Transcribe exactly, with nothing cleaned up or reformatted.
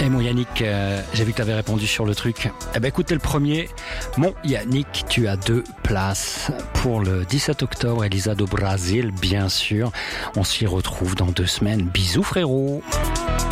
Et mon Yannick, euh, j'ai vu que tu avais répondu sur le truc. Eh ben écoute, t'es le premier. Mon Yannick, tu as deux places pour le dix-sept octobre, Elisa do Brasil, bien sûr. On s'y retrouve dans deux semaines. Bisous frérot.